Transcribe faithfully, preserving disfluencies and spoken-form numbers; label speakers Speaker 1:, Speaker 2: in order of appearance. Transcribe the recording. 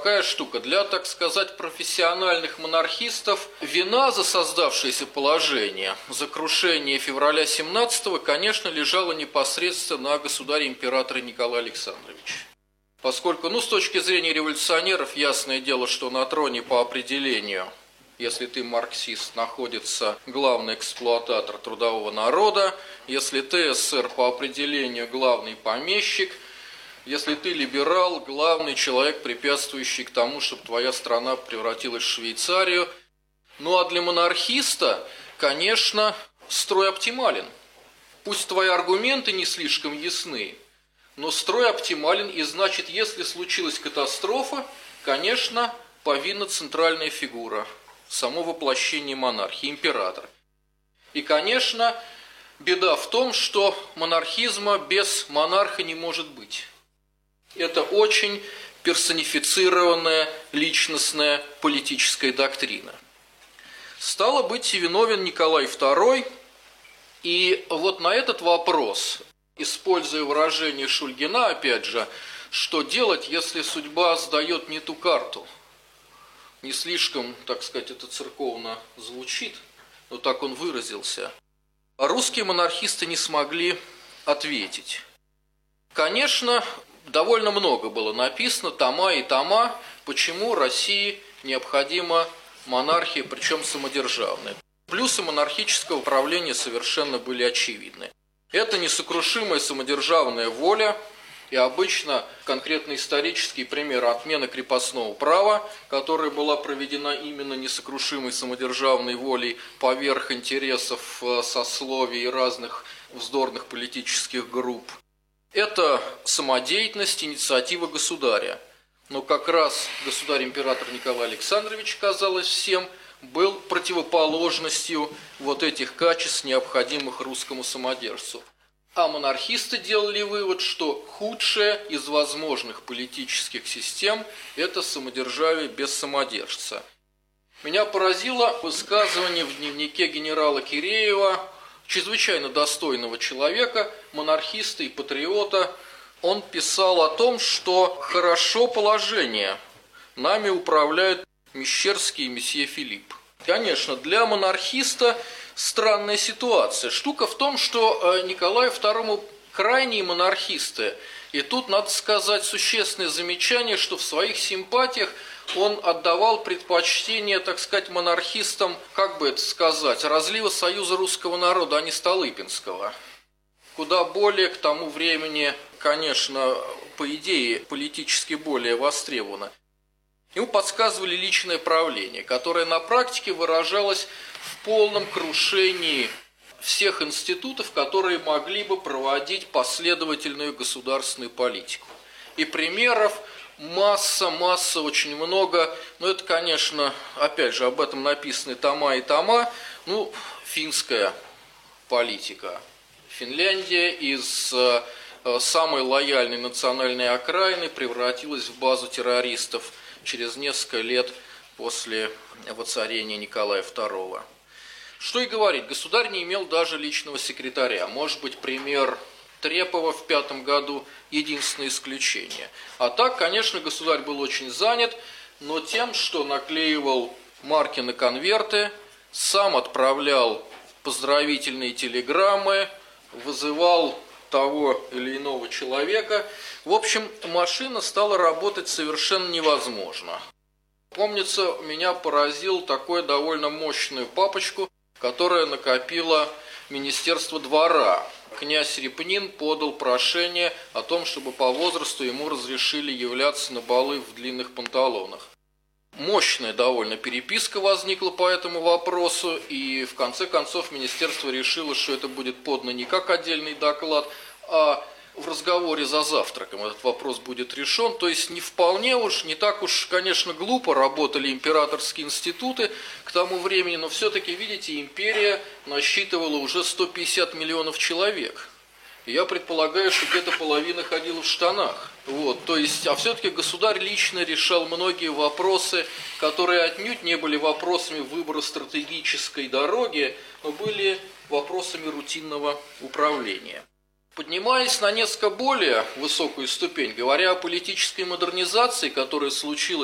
Speaker 1: такая штука. Для, так сказать, профессиональных монархистов вина за создавшееся положение, за крушение февраля семнадцатого, конечно, лежала непосредственно на государе-императоре Николае Александровиче. Поскольку, ну, с точки зрения революционеров, ясное дело, что на троне по определению, если ты марксист, находится главный эксплуататор трудового народа, если ты эсер, по определению главный помещик, если ты либерал, главный человек, препятствующий к тому, чтобы твоя страна превратилась в Швейцарию. Ну а для монархиста, конечно, строй оптимален. Пусть твои аргументы не слишком ясны, но строй оптимален, и значит, если случилась катастрофа, конечно, повинна центральная фигура, само воплощение монархии, император. И, конечно, беда в том, что монархизма без монарха не может быть. Это очень персонифицированная личностная политическая доктрина. Стало быть, виновен Николай второй, и вот на этот вопрос, используя выражение Шульгина, опять же, что делать, если судьба сдает не ту карту? Не слишком, так сказать, это церковно звучит, но так он выразился. А русские монархисты не смогли ответить. Конечно, довольно много было написано, тома и тома, почему России необходима монархия, причем самодержавная. Плюсы монархического правления совершенно были очевидны. Это несокрушимая самодержавная воля, и обычно конкретно исторический пример отмены крепостного права, которая была проведена именно несокрушимой самодержавной волей поверх интересов сословий и разных вздорных политических групп. Это самодеятельность, инициатива государя. Но как раз государь-император Николай Александрович, казалось всем, был противоположностью вот этих качеств, необходимых русскому самодержцу. А монархисты делали вывод, что худшее из возможных политических систем – это самодержавие без самодержца. Меня поразило высказывание в дневнике генерала Киреева, чрезвычайно достойного человека, монархиста и патриота. Он писал о том, что хорошо положение, нами управляют Мещерский и месье Филипп. Конечно, для монархиста странная ситуация. Штука в том, что Николаю второму крайние монархисты, и тут надо сказать существенное замечание, что в своих симпатиях он отдавал предпочтение, так сказать, монархистам, как бы это сказать, разлива Союза русского народа, а не Столыпинского. Куда более к тому времени, конечно, по идее, политически более востребовано. Ему подсказывали личное правление, которое на практике выражалось в полном крушении всех институтов, которые могли бы проводить последовательную государственную политику. И примеров масса, масса, очень много. Но это, конечно, опять же, об этом написаны тома и тома. Ну, финская политика. Финляндия из самой лояльной национальной окраины превратилась в базу террористов через несколько лет после воцарения Николая второго. Что и говорить, государь не имел даже личного секретаря. Может быть, пример Трепова в пятом году единственное исключение. А так, конечно, государь был очень занят, но тем, что наклеивал марки на конверты, сам отправлял поздравительные телеграммы, вызывал того или иного человека. В общем, машина стала работать совершенно невозможно. Помнится, меня поразил такой довольно мощную папочку, которая накопила Министерство двора. Князь Репнин подал прошение о том, чтобы по возрасту ему разрешили являться на балы в длинных панталонах. Мощная довольно переписка возникла по этому вопросу, и в конце концов министерство решило, что это будет подано не как отдельный доклад, а в разговоре за завтраком этот вопрос будет решен. То есть не вполне уж, не так уж, конечно, глупо работали императорские институты к тому времени, но все-таки, видите, империя насчитывала уже сто пятьдесят миллионов человек. И я предполагаю, что где-то половина ходила в штанах. Вот, то есть, а все-таки государь лично решал многие вопросы, которые отнюдь не были вопросами выбора стратегической дороги, но были вопросами рутинного управления. Поднимаясь на несколько более высокую ступень, говоря о политической модернизации, которая случилась